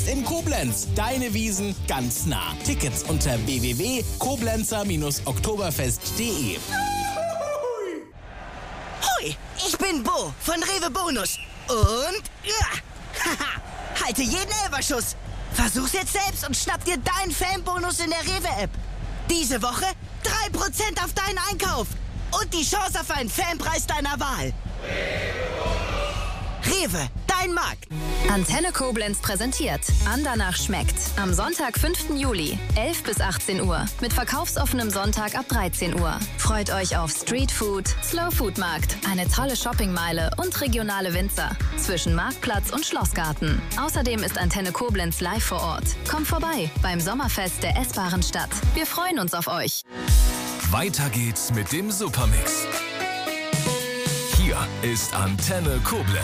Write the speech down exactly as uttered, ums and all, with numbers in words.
In Koblenz, deine Wiesn ganz nah. Tickets unter w w w punkt koblenzer oktoberfest punkt de. Hui, ich bin Bo von Rewe Bonus. Und ja, haha, halte jeden Elberschuss. Versuch's jetzt selbst und schnapp dir deinen Fanbonus in der Rewe-App. Diese Woche drei Prozent auf deinen Einkauf. Und die Chance auf einen Fanpreis deiner Wahl. Rewe, dein Markt. Antenne Koblenz präsentiert Andernach schmeckt. Am Sonntag, fünften Juli, elf bis achtzehn Uhr. Mit verkaufsoffenem Sonntag ab dreizehn Uhr. Freut euch auf Streetfood, Slowfood-Markt, eine tolle Shoppingmeile und regionale Winzer. Zwischen Marktplatz und Schlossgarten. Außerdem ist Antenne Koblenz live vor Ort. Kommt vorbei beim Sommerfest der essbaren Stadt. Wir freuen uns auf euch. Weiter geht's mit dem Supermix. Hier ist Antenne Koblenz.